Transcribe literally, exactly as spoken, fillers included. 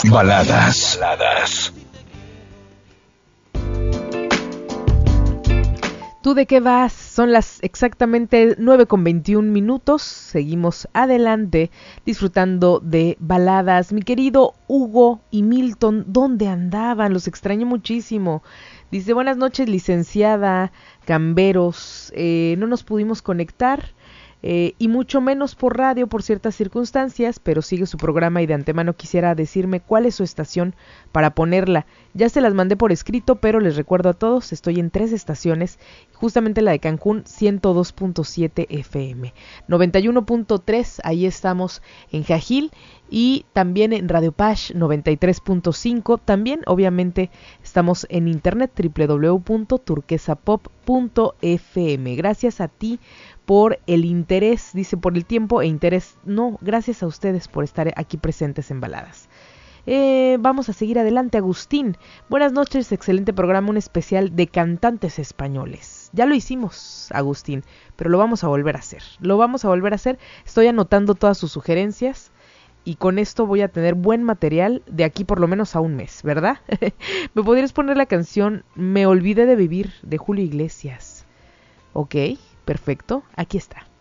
Baladas. Baladas. ¿Tú de qué vas? Son las exactamente nueve con veintiún minutos. Seguimos adelante disfrutando de baladas. Mi querido Hugo y Milton, ¿dónde andaban? Los extraño muchísimo. Dice, buenas noches, licenciada Camberos. Eh, no nos pudimos conectar. Eh, y mucho menos por radio por ciertas circunstancias, pero sigue su programa y de antemano quisiera decirme cuál es su estación para ponerla. Ya se las mandé por escrito, pero les recuerdo a todos, estoy en tres estaciones, justamente la de Cancún, ciento dos punto siete F M, noventa y uno punto tres, ahí estamos en Jajil, y también en Radio Pash noventa y tres punto cinco, también obviamente estamos en internet doble u doble u doble u punto turquesa pop punto f m. Gracias a ti por el interés, dice por el tiempo e interés, no, gracias a ustedes por estar aquí presentes en Baladas. Eh, vamos a seguir adelante, Agustín. Buenas noches, excelente programa, un especial de cantantes españoles. Ya lo hicimos, Agustín, pero lo vamos a volver a hacer. Lo vamos a volver a hacer. Estoy anotando todas sus sugerencias y con esto voy a tener buen material de aquí por lo menos a un mes, ¿verdad? ¿Me podrías poner la canción Me olvidé de vivir de Julio Iglesias? Ok, perfecto, aquí está.